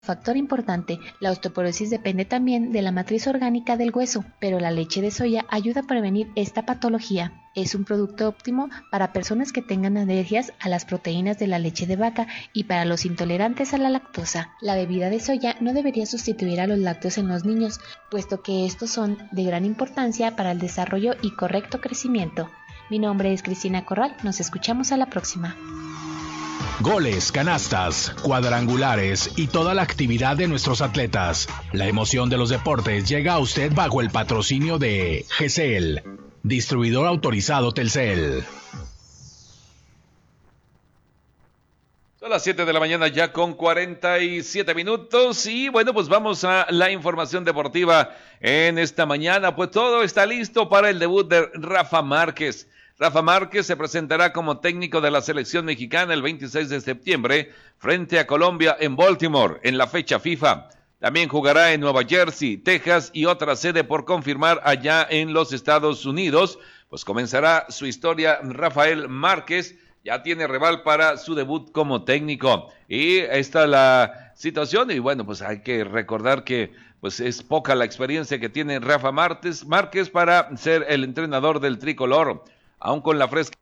Factor importante, la osteoporosis depende también de la matriz orgánica del hueso, pero la leche de soya ayuda a prevenir esta patología. Es un producto óptimo para personas que tengan alergias a las proteínas de la leche de vaca y para los intolerantes a la lactosa. La bebida de soya no debería sustituir a los lácteos en los niños, puesto que estos son de gran importancia para el desarrollo y correcto crecimiento. Mi nombre es Cristina Corral, nos escuchamos a la próxima. Goles, canastas, cuadrangulares y toda la actividad de nuestros atletas. La emoción de los deportes llega a usted bajo el patrocinio de GCL, distribuidor autorizado Telcel. Son las 7 de la mañana ya con 47 minutos y bueno, pues vamos a la información deportiva en esta mañana. Pues todo está listo para el debut de Rafa Márquez. Rafa Márquez se presentará como técnico de la selección mexicana el 26 de septiembre frente a Colombia en Baltimore en la fecha FIFA. También jugará en Nueva Jersey, Texas y otra sede por confirmar allá en los Estados Unidos. Pues comenzará su historia Rafael Márquez, ya tiene rival para su debut como técnico. Y esta es la situación y bueno, pues hay que recordar que pues es poca la experiencia que tiene Rafa Márquez para ser el entrenador del tricolor. Aún con la fresca